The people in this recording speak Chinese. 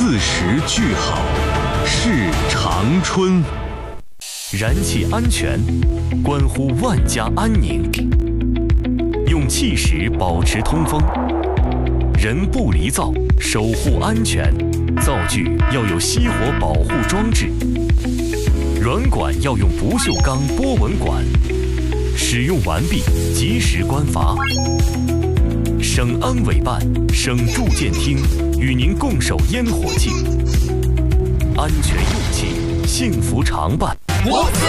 时俱好，是长春。 燃气安全关乎万家安宁，用气石保持通风，人不离灶，守护安全。灶具要有熄火保护装置，软管要用不锈钢波纹管。使用完毕及时关阀。省安委办、省住建厅与您共守烟火气，安全用气，幸福常伴。 我